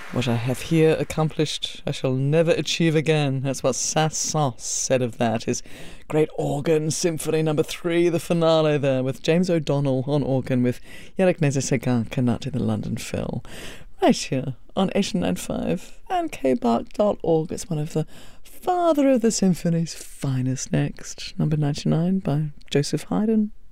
What I have here accomplished, I shall never achieve again. That's what Saint-Saëns said of that. His great organ symphony number 3, the finale there, with James O'Donnell on organ, with Yannick Nézet-Séguin conducting the London Phil. Right here on 89.5 and kbark.org. It's one of the Father of the Symphony's finest next. Number 99 by Joseph Haydn.